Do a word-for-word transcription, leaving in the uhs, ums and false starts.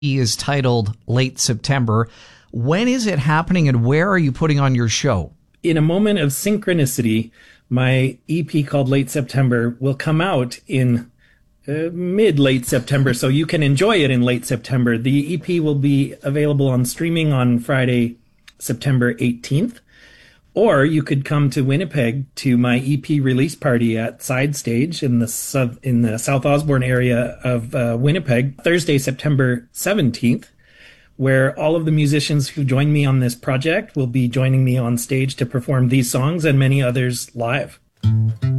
He is titled Late September. When is it happening and where are you putting on your show? In a moment of synchronicity, my E P called Late September will come out in uh, mid-late September, so you can enjoy it in late September. The E P will be available on streaming on Friday, September eighteenth. Or you could come to Winnipeg to my E P release party at Side Stage in the sub, in the South Osborne area of uh, Winnipeg, Thursday, September seventeenth, where all of the musicians who joined me on this project will be joining me on stage to perform these songs and many others live.